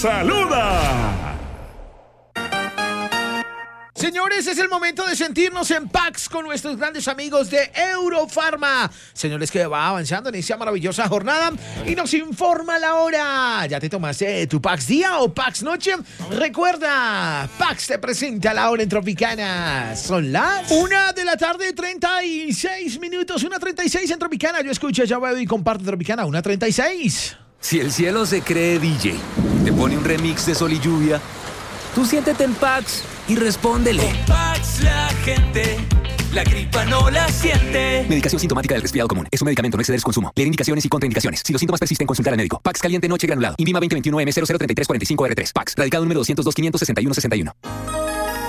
¡Saluda! Señores, es el momento de sentirnos en Pax con nuestros grandes amigos de Eurofarma. Señores, que va avanzando en esta maravillosa jornada y nos informa la hora. ¿Ya te tomaste tu Pax día o Pax noche? Recuerda, Pax te presenta la hora en Tropicana. Son las 1:36 PM. 1:36 en Tropicana. Yo escucho, ya veo y comparto Tropicana. 1:36. Si el cielo se cree DJ, te pone un remix de Sol y Lluvia, tú siéntete en Pax y respóndele. Con Pax la gente, la gripa no la siente. Medicación sintomática del resfriado común. Es un medicamento, no exceder su consumo. Leer indicaciones y contraindicaciones. Si los síntomas persisten, consultar al médico. Pax caliente noche granulado. INVIMA 2021 M003345R3. Pax. Radicado número 202 561 61.